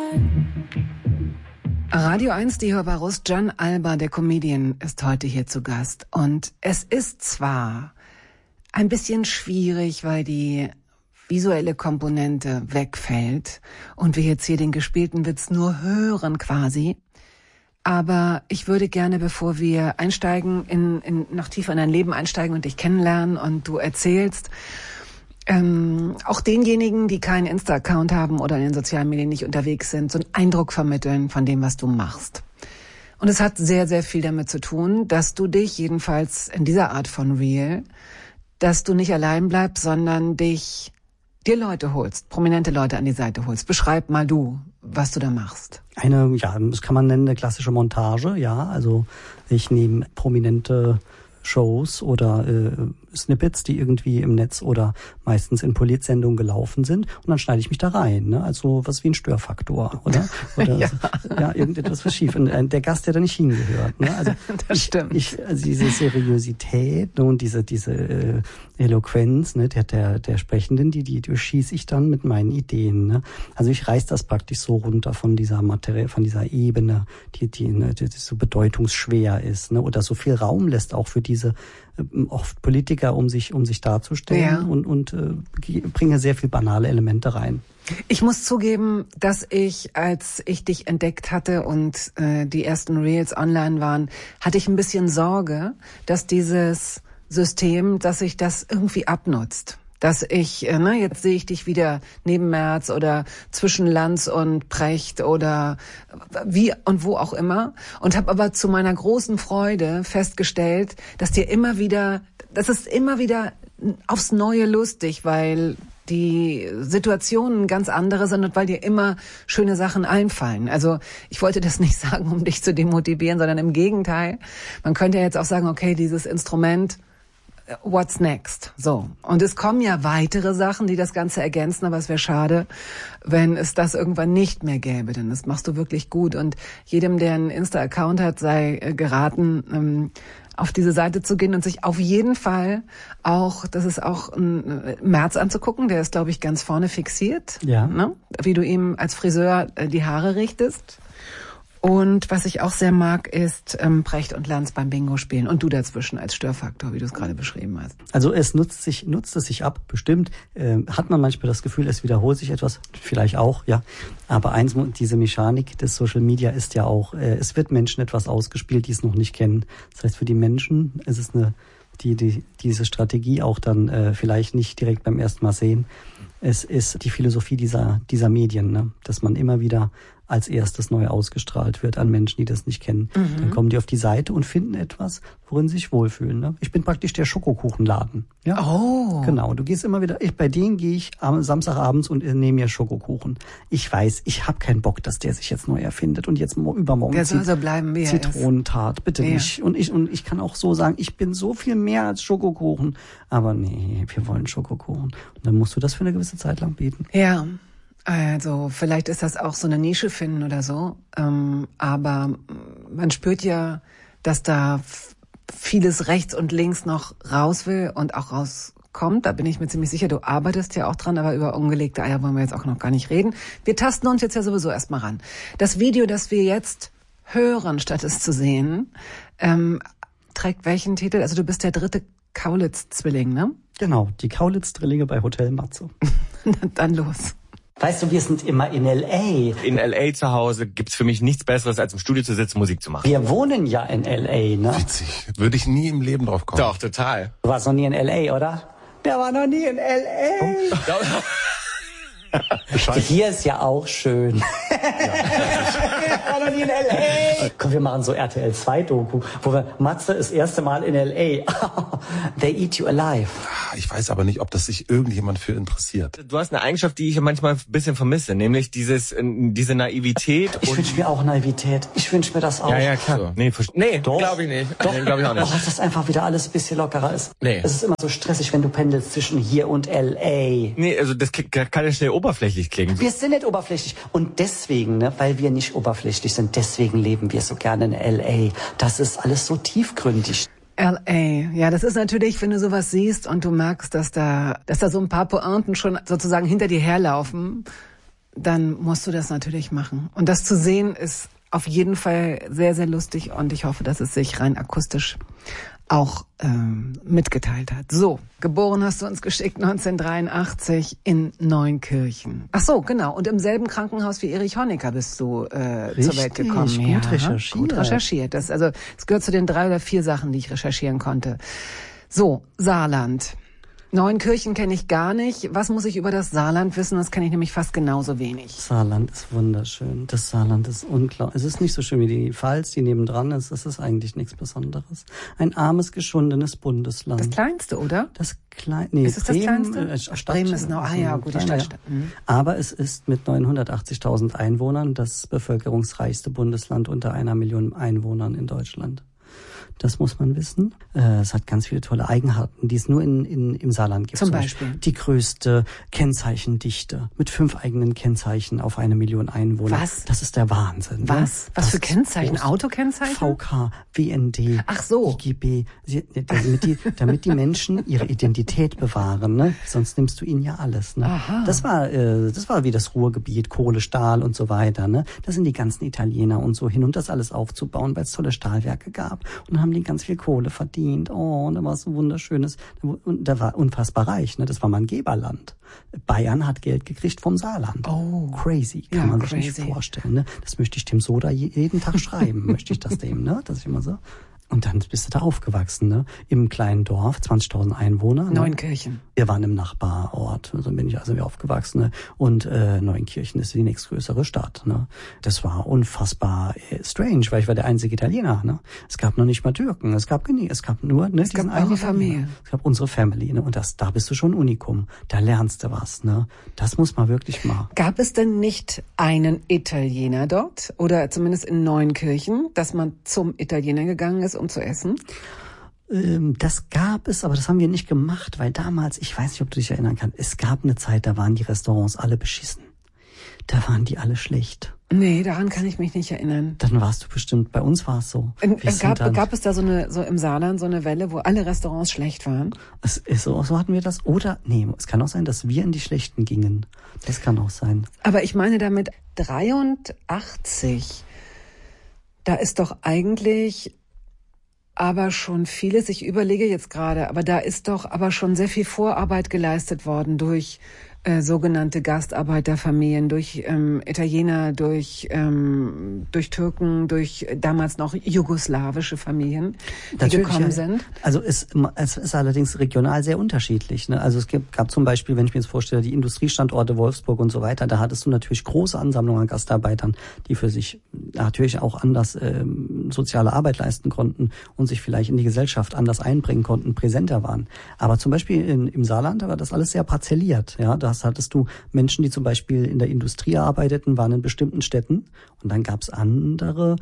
Radio 1, die Hörbarus, John Alba, der Comedian, ist heute hier zu Gast. Und es ist zwar ein bisschen schwierig, weil die visuelle Komponente wegfällt und wir jetzt hier den gespielten Witz nur hören quasi. Aber ich würde gerne, bevor wir einsteigen, noch tiefer in dein Leben einsteigen und dich kennenlernen und du erzählst, auch denjenigen, die keinen Insta-Account haben oder in den sozialen Medien nicht unterwegs sind, so einen Eindruck vermitteln von dem, was du machst. Und es hat sehr, sehr viel damit zu tun, dass du dich, jedenfalls in dieser Art von Reel, dass du nicht allein bleibst, sondern dir Leute holst, prominente Leute an die Seite holst. Beschreib mal du, was du da machst. Das kann man nennen, eine klassische Montage, ja. Also ich nehme prominente Shows oder Snippets, die irgendwie im Netz oder meistens in Politsendungen gelaufen sind und dann schneide ich mich da rein, ne? Also was wie ein Störfaktor, oder ja, irgendetwas was schief. Und der Gast, der da nicht hingehört, ne? Also das stimmt. Also diese Seriosität, ne, und diese Eloquenz, ne, der Sprechenden, die durchschieße ich dann mit meinen Ideen, ne? Also ich reiß das praktisch so runter von dieser Materie, von dieser Ebene, die so bedeutungsschwer ist, ne, oder so viel Raum lässt auch für diese oft Politiker, um sich darzustellen, ja. und bringe sehr viel banale Elemente rein. Ich muss zugeben, dass als ich dich entdeckt hatte und die ersten Reels online waren, hatte ich ein bisschen Sorge, dass dieses System, dass sich das irgendwie abnutzt. Dass jetzt sehe ich dich wieder neben Merz oder zwischen Lanz und Precht oder wie und wo auch immer und habe aber zu meiner großen Freude festgestellt, dass es immer wieder aufs Neue lustig, weil die Situationen ganz andere sind und weil dir immer schöne Sachen einfallen. Also ich wollte das nicht sagen, um dich zu demotivieren, sondern im Gegenteil. Man könnte ja jetzt auch sagen, okay, dieses Instrument, what's next? So. Und es kommen ja weitere Sachen, die das Ganze ergänzen, aber es wäre schade, wenn es das irgendwann nicht mehr gäbe, denn das machst du wirklich gut. Und jedem, der einen Insta-Account hat, sei geraten, auf diese Seite zu gehen und sich auf jeden Fall auch, das ist auch ein Merz anzugucken, der ist, glaube ich, ganz vorne fixiert, ja. Ne? Wie du ihm als Friseur die Haare richtest. Und was ich auch sehr mag, ist Precht und Lanz beim Bingo spielen und du dazwischen als Störfaktor, wie du es gerade beschrieben hast. Also es nutzt es sich ab, bestimmt. Hat man manchmal das Gefühl, es wiederholt sich etwas, vielleicht auch, ja. Aber diese Mechanik des Social Media ist ja auch, es wird Menschen etwas ausgespielt, die es noch nicht kennen. Das heißt, für die Menschen ist es diese Strategie auch dann vielleicht nicht direkt beim ersten Mal sehen. Es ist die Philosophie dieser Medien, ne? Dass man immer wieder als erstes neu ausgestrahlt wird an Menschen, die das nicht kennen. Mhm. Dann kommen die auf die Seite und finden etwas, worin sie sich wohlfühlen. Ne? Ich bin praktisch der Schokokuchenladen. Ja? Oh. Genau, du gehst immer wieder, bei denen gehe ich am Samstagabends und nehme mir Schokokuchen. Ich weiß, ich habe keinen Bock, dass der sich jetzt neu erfindet und jetzt übermorgen der soll so bleiben, wie Zitronentat, bitte nicht. Und ich kann auch so sagen, ich bin so viel mehr als Schokokuchen. Aber nee, wir wollen Schokokuchen. Und dann musst du das für eine gewisse Zeit lang bieten. Ja. Also vielleicht ist das auch so eine Nische finden oder so, aber man spürt ja, dass da vieles rechts und links noch raus will und auch rauskommt. Da bin ich mir ziemlich sicher, du arbeitest ja auch dran, aber über ungelegte Eier wollen wir jetzt auch noch gar nicht reden. Wir tasten uns jetzt ja sowieso erstmal ran. Das Video, das wir jetzt hören, statt es zu sehen, trägt welchen Titel? Also du bist der dritte Kaulitz-Zwilling, ne? Genau, die Kaulitz-Drillinge bei Hotel Matze. Dann los. Weißt du, wir sind immer in L.A. In L.A. zu Hause gibt's für mich nichts Besseres, als im Studio zu sitzen, Musik zu machen. Wir wohnen ja in L.A., ne? Witzig. Würde ich nie im Leben drauf kommen. Doch, total. Du warst noch nie in L.A., oder? Der war noch nie in L.A. Hier ist ja auch schön. Ich war noch nie in L.A. Komm, wir machen so RTL 2 Doku, wo wir Matze das erste Mal in L.A. They eat you alive. Ich weiß aber nicht, ob das sich irgendjemand für interessiert. Du hast eine Eigenschaft, die ich manchmal ein bisschen vermisse, nämlich diese Naivität. Ich wünsche mir auch Naivität. Ich wünsche mir das auch. Ja, klar. So. Nee, glaube ich nicht. Doch. Nee, glaube ich auch nicht. Dass das einfach wieder alles ein bisschen lockerer ist. Nee. Es ist immer so stressig, wenn du pendelst zwischen hier und L.A. Nee, also das kann ja schnell oberflächlich klingen. Wir sind nicht oberflächlich. Und deswegen, ne, weil wir nicht oberflächlich sind, deswegen leben wir so gerne in L.A. Das ist alles so tiefgründig. L.A., ja, das ist natürlich, wenn du sowas siehst und du merkst, dass da so ein paar Pointen schon sozusagen hinter dir herlaufen, dann musst du das natürlich machen. Und das zu sehen ist auf jeden Fall sehr, sehr lustig und ich hoffe, dass es sich rein akustisch auch mitgeteilt hat. So, geboren hast du uns geschickt 1983 in Neunkirchen. Ach so, genau. Und im selben Krankenhaus wie Erich Honecker bist du zur Welt gekommen. Gut recherchiert. Gut recherchiert. Es gehört zu den 3 oder 4 Sachen, die ich recherchieren konnte. So, Saarland. Neunkirchen kenne ich gar nicht. Was muss ich über das Saarland wissen? Das kenne ich nämlich fast genauso wenig. Saarland ist wunderschön. Das Saarland ist unglaublich. Es ist nicht so schön wie die Pfalz, die nebendran ist. Es ist eigentlich nichts Besonderes. Ein armes, geschundenes Bundesland. Das kleinste, oder? Nee, ist es Bremen, das kleinste? Stadt, Bremen ist noch, gut, die Stadt. Ja. Aber es ist mit 980.000 Einwohnern das bevölkerungsreichste Bundesland unter 1 Million Einwohnern in Deutschland. Das muss man wissen. Es hat ganz viele tolle Eigenarten, die es nur im Saarland gibt. Zum Beispiel? Die größte Kennzeichendichte mit 5 eigenen Kennzeichen auf 1 Million Einwohner. Was? Das ist der Wahnsinn. Was? Ne? Was für Kennzeichen? Autokennzeichen? VK, WND, Ach so. IGB, damit die Menschen ihre Identität bewahren. Ne? Sonst nimmst du ihnen ja alles. Ne? Aha. Das war wie das Ruhrgebiet, Kohle, Stahl und so weiter. Ne? Da sind die ganzen Italiener und so hin, um das alles aufzubauen, weil es tolle Stahlwerke gab. Und dann haben die ganz viel Kohle verdient. Oh, und da war es so wunderschönes. Und da war unfassbar reich. Ne? Das war mal ein Geberland. Bayern hat Geld gekriegt vom Saarland. Oh. Crazy. Kann man sich nicht vorstellen. Ne? Das möchte ich dem Soda jeden Tag schreiben. Möchte ich das dem, ne? Das ist immer so. Und dann bist du da aufgewachsen, ne? Im kleinen Dorf, 20.000 Einwohner. Neunkirchen. Ne? Wir waren im Nachbarort, so bin ich also aufgewachsen. Ne? Und Neunkirchen ist die nächstgrößere Stadt. Ne? Das war unfassbar strange, weil ich war der einzige Italiener. Ne? Es gab noch nicht mal Türken, es gab nur es gab eure Familie. Es gab unsere Family. Ne? Und da bist du schon Unikum. Da lernst du was. Ne? Das muss man wirklich mal. Gab es denn nicht einen Italiener dort? Oder zumindest in Neunkirchen, dass man zum Italiener gegangen ist, um zu essen? Das gab es, aber das haben wir nicht gemacht, weil damals, ich weiß nicht, ob du dich erinnern kannst, es gab eine Zeit, da waren die Restaurants alle beschissen. Da waren die alle schlecht. Nee, daran kann ich mich nicht erinnern. Dann warst du bestimmt, bei uns war es so. Gab es da so im Saarland so eine Welle, wo alle Restaurants schlecht waren? So hatten wir das. Oder, nee, es kann auch sein, dass wir in die Schlechten gingen. Das kann auch sein. Aber ich meine damit 83, da ist doch eigentlich aber schon vieles, ich überlege jetzt gerade, aber da ist doch aber schon sehr viel Vorarbeit geleistet worden durch sogenannte Gastarbeiterfamilien, durch Italiener, durch Türken, durch damals noch jugoslawische Familien, die gekommen sind. Also es ist allerdings regional sehr unterschiedlich. Ne? Also es gab zum Beispiel, wenn ich mir jetzt vorstelle, die Industriestandorte Wolfsburg und so weiter, da hattest du natürlich große Ansammlungen an Gastarbeitern, die für sich natürlich auch anders soziale Arbeit leisten konnten und sich vielleicht in die Gesellschaft anders einbringen konnten, präsenter waren. Aber zum Beispiel im Saarland war das alles sehr parzelliert. Ja, da hattest du Menschen, die zum Beispiel in der Industrie arbeiteten, waren in bestimmten Städten. Und dann gab es andere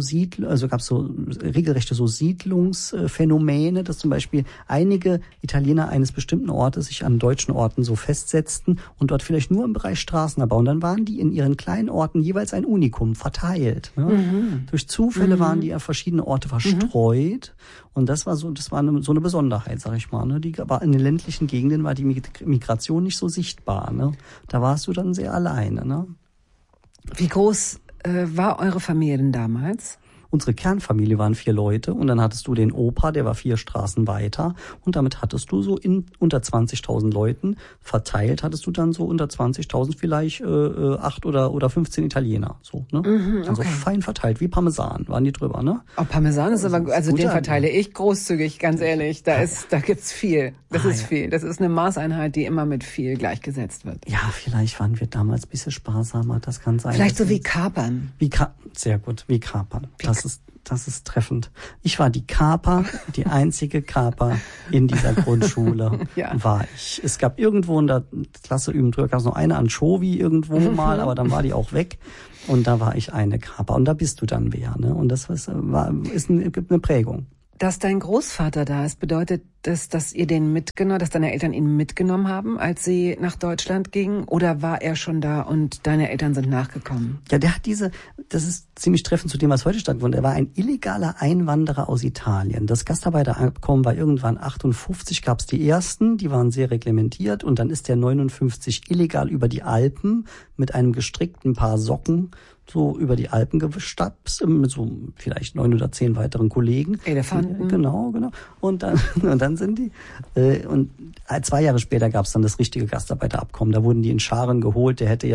regelrechte Siedlungsphänomene, dass zum Beispiel einige Italiener eines bestimmten Ortes sich an deutschen Orten so festsetzten und dort vielleicht nur im Bereich Straßenbau. Und dann waren die in ihren kleinen Orten jeweils ein Unikum verteilt. Ne? Mhm. Durch Zufälle waren die an verschiedene Orte verstreut. Und das war so eine Besonderheit, sag ich mal. Ne? Aber in den ländlichen Gegenden war die Migration nicht so sichtbar. Ne? Da warst du dann sehr alleine. Ne? Wie groß war eure Familie denn damals? Unsere Kernfamilie waren 4 Leute und dann hattest du den Opa, der war 4 Straßen weiter und damit hattest du so unter 20.000 Leuten verteilt, hattest du dann so unter 20.000 vielleicht 8 oder 15 Italiener. So, ne? Okay. Also fein verteilt, wie Parmesan waren die drüber, ne? Oh, Parmesan ist aber, also den verteile ich großzügig, ganz ehrlich. Da gibt's viel. Das ist viel. Das ist eine Maßeinheit, die immer mit viel gleichgesetzt wird. Ja, vielleicht waren wir damals ein bisschen sparsamer, das kann sein. Vielleicht so wie Kapern. Sehr gut, wie Kapern. Das ist treffend. Ich war die Kaper, die einzige Kaper in dieser Grundschule war ich. Es gab irgendwo in der Klasse drüber gab es noch eine Anchovy irgendwo mal, aber dann war die auch weg. Und da war ich eine Kaper. Und da bist du dann wer, ne? Und das gibt eine Prägung. Dass dein Großvater da ist, bedeutet das, dass dass deine Eltern ihn mitgenommen haben, als sie nach Deutschland gingen? Oder war er schon da und deine Eltern sind nachgekommen? Ja, der hat das ist ziemlich treffend zu dem, was heute stattfindet. Er war ein illegaler Einwanderer aus Italien. Das Gastarbeiterabkommen war irgendwann 58, gab es die ersten, die waren sehr reglementiert und dann ist der 59 illegal über die Alpen mit einem gestrickten Paar Socken so über die Alpen gestapst, mit so vielleicht 9 oder 10 weiteren Kollegen. Elefanten. Genau. Und dann sind die, und 2 Jahre später gab es dann das richtige Gastarbeiterabkommen. Da wurden die in Scharen geholt. Der hätte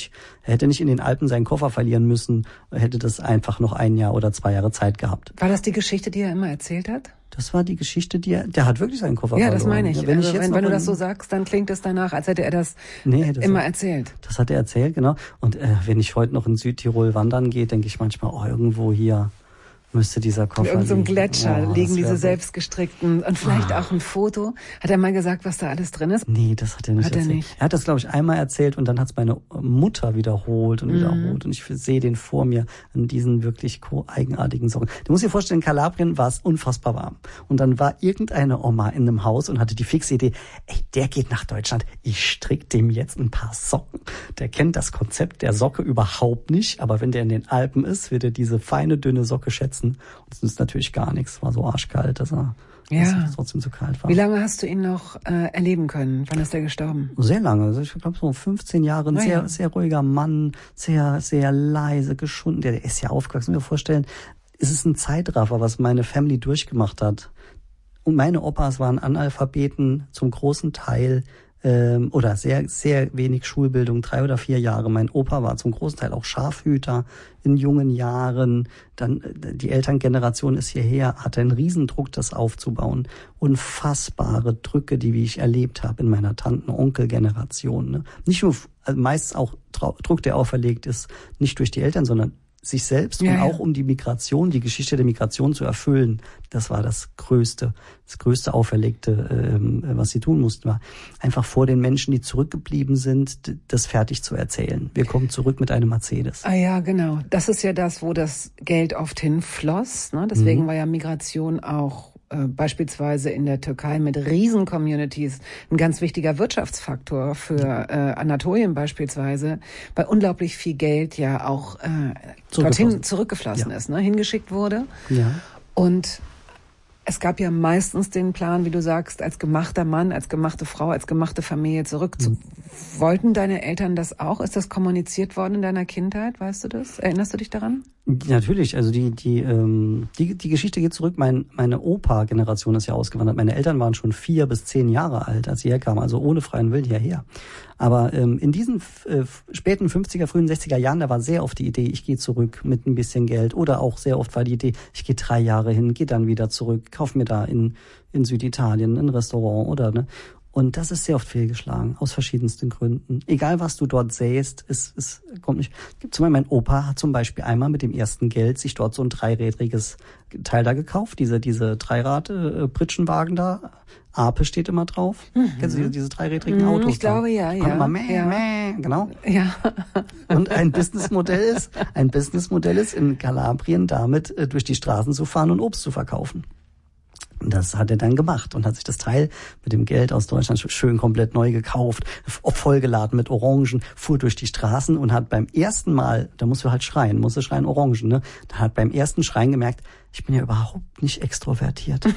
nicht in den Alpen seinen Koffer verlieren müssen, hätte das einfach noch 1 Jahr oder 2 Jahre Zeit gehabt. War das die Geschichte, die er immer erzählt hat? Das war die Geschichte, der hat wirklich seinen Koffer verloren. Ja, das meine ich. Ja, wenn du das so sagst, dann klingt es danach, als hätte er das immer erzählt. Das hat er erzählt, genau. Und wenn ich heute noch in Südtirol wandern gehe, denke ich manchmal, irgendwo hier müsste dieser Koffer liegen. In irgendeinem Gletscher liegen diese selbstgestrickten und vielleicht auch ein Foto. Hat er mal gesagt, was da alles drin ist? Nee, das hat er nicht erzählt. Er hat das, glaube ich, einmal erzählt und dann hat es meine Mutter wiederholt. Und ich sehe den vor mir in diesen wirklich eigenartigen Socken. Du musst dir vorstellen, in Kalabrien war es unfassbar warm. Und dann war irgendeine Oma in einem Haus und hatte die fixe Idee, der geht nach Deutschland, ich stricke dem jetzt ein paar Socken. Der kennt das Konzept der Socke überhaupt nicht, aber wenn der in den Alpen ist, wird er diese feine, dünne Socke schätzen. Und es ist natürlich gar nichts. War so arschkalt, dass es trotzdem so kalt war. Wie lange hast du ihn noch erleben können? Wann ist er gestorben? Sehr lange. Also ich glaube so 15 Jahre. Ein sehr ruhiger Mann, sehr, sehr leise, geschunden. Der ist ja aufgewachsen. Mir vorstellen, es ist ein Zeitraffer, was meine Family durchgemacht hat. Und meine Opas waren Analphabeten zum großen Teil. Oder sehr, sehr wenig Schulbildung, 3 oder 4 Jahre. Mein Opa war zum großen Teil auch Schafhüter in jungen Jahren. Dann die Elterngeneration ist hierher, hatte einen Riesendruck, das aufzubauen. Unfassbare Drücke, wie ich erlebt habe in meiner Tanten-Onkel-Generation. Ne? Nicht nur, meist auch Druck, der auferlegt ist, nicht durch die Eltern, sondern sich selbst und auch um die Migration, die Geschichte der Migration zu erfüllen. Das war das größte Auferlegte, was sie tun mussten, war einfach vor den Menschen, die zurückgeblieben sind, das fertig zu erzählen. Wir kommen zurück mit einem Mercedes. Ah ja, genau. Das ist ja das, wo das Geld oft hinfloss. Ne? Deswegen war ja Migration auch beispielsweise in der Türkei mit Riesen-Communities ein ganz wichtiger Wirtschaftsfaktor für Anatolien beispielsweise, weil unglaublich viel Geld ja auch dorthin zurückgeflossen ist, ne? Hingeschickt wurde. Ja. Und es gab ja meistens den Plan, wie du sagst, als gemachter Mann, als gemachte Frau, als gemachte Familie Wollten deine Eltern das auch? Ist das kommuniziert worden in deiner Kindheit? Weißt du das? Erinnerst du dich daran? Natürlich, also die Geschichte geht zurück. Meine Opa-Generation ist ja ausgewandert. Meine Eltern waren schon 4 bis 10 Jahre alt, als sie herkamen, also ohne freien Willen hierher. Aber in diesen späten 50er, frühen 60er Jahren, da war sehr oft die Idee, ich gehe zurück mit ein bisschen Geld. Oder auch sehr oft war die Idee, ich gehe 3 Jahre hin, gehe dann wieder zurück, kauf mir da in Süditalien ein Restaurant oder ne. Und das ist sehr oft fehlgeschlagen, aus verschiedensten Gründen. Egal, was du dort sähst, es kommt nicht. Zum Beispiel mein Opa hat zum Beispiel einmal mit dem ersten Geld sich dort so ein 3-rädriges Teil da gekauft, diese Dreirad-Pritschenwagen da. Ape steht immer drauf. Kennst du diese 3-rädrigen Autos? Ich glaube, ja. Genau. Ja. Und ein Businessmodell ist in Kalabrien damit durch die Straßen zu fahren und Obst zu verkaufen. Und das hat er dann gemacht und hat sich das Teil mit dem Geld aus Deutschland schön komplett neu gekauft, vollgeladen mit Orangen, fuhr durch die Straßen und hat beim ersten Mal, da musste schreien Orangen, ne? Da hat beim ersten Schreien gemerkt, ich bin ja überhaupt nicht extrovertiert.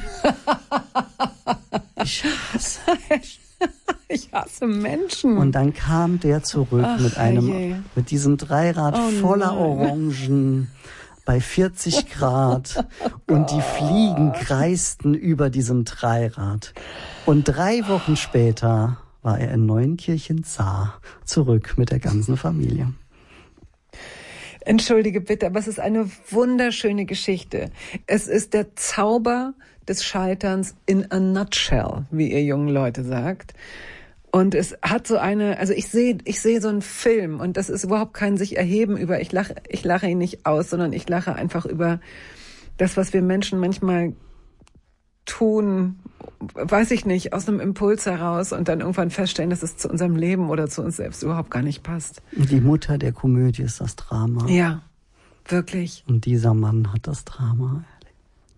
Ich hasse Menschen. Und dann kam der zurück mit diesem Dreirad voller Orangen. Bei 40 Grad und die Fliegen kreisten über diesem Dreirad. Und 3 Wochen später war er in Neunkirchen-Zaar zurück mit der ganzen Familie. Entschuldige bitte, aber es ist eine wunderschöne Geschichte. Es ist der Zauber des Scheiterns in a nutshell, wie ihr jungen Leute sagt. Und es hat so ich sehe so einen Film und das ist überhaupt kein sich erheben über, ich lache ihn nicht aus, sondern ich lache einfach über das, was wir Menschen manchmal tun, weiß ich nicht, aus einem Impuls heraus und dann irgendwann feststellen, dass es zu unserem Leben oder zu uns selbst überhaupt gar nicht passt. Die Mutter der Komödie ist das Drama. Ja, wirklich. Und dieser Mann hat das Drama.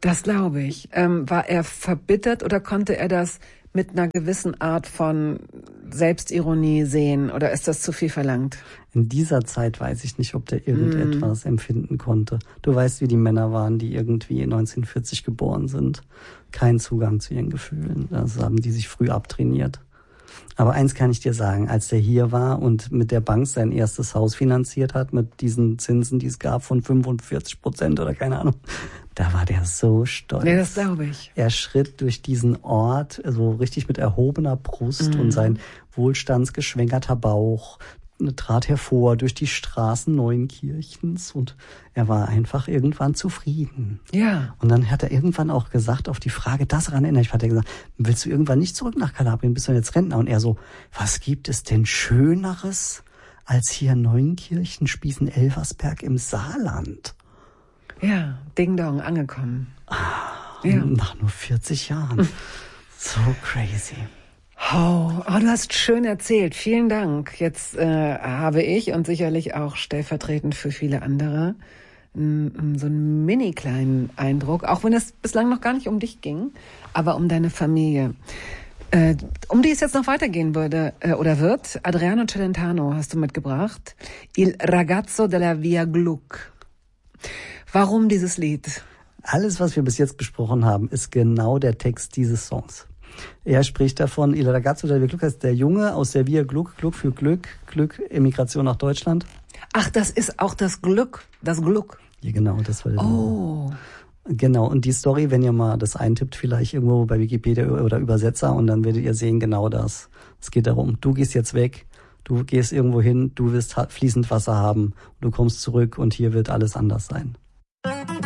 Das glaube ich. War er verbittert oder konnte er das mit einer gewissen Art von Selbstironie sehen oder ist das zu viel verlangt? In dieser Zeit weiß ich nicht, ob der irgendetwas empfinden konnte. Du weißt, wie die Männer waren, die irgendwie 1940 geboren sind. Kein Zugang zu ihren Gefühlen. Das haben die sich früh abtrainiert. Aber eins kann ich dir sagen, als der hier war und mit der Bank sein erstes Haus finanziert hat, mit diesen Zinsen, die es gab von 45% oder keine Ahnung, da war der so stolz. Ja, das glaube ich. Er schritt durch diesen Ort, so richtig mit erhobener Brust und sein wohlstandsgeschwängerter Bauch trat hervor durch die Straßen Neuenkirchens und er war einfach irgendwann zufrieden. Ja. Und dann hat er irgendwann auch gesagt, auf die Frage, daran erinnere ich, hat er gesagt, willst du irgendwann nicht zurück nach Kalabrien, bist du jetzt Rentner? Und er so, was gibt es denn Schöneres als hier Neuenkirchen, Spießen-Elversberg im Saarland? Ja, Ding Dong, angekommen. Nach nur 40 Jahren. So crazy. Oh, du hast schön erzählt. Vielen Dank. Jetzt habe ich und sicherlich auch stellvertretend für viele andere so einen mini kleinen Eindruck, auch wenn es bislang noch gar nicht um dich ging, aber um deine Familie. Um die es jetzt noch weitergehen würde oder wird, Adriano Celentano hast du mitgebracht. Il ragazzo della Via Gluck. Warum dieses Lied? Alles, was wir bis jetzt besprochen haben, ist genau der Text dieses Songs. Er spricht davon, Il ragazzo della Via Gluck heißt der Junge aus der Via Gluck, Gluck für Glück, Emigration nach Deutschland. Ach, das ist auch das Glück. Ja, genau, das war der Oh. Genau, und die Story, wenn ihr mal das eintippt, vielleicht irgendwo bei Wikipedia oder Übersetzer, und dann werdet ihr sehen, genau das. Es geht darum, du gehst jetzt weg, du gehst irgendwo hin, du wirst fließend Wasser haben, du kommst zurück und hier wird alles anders sein.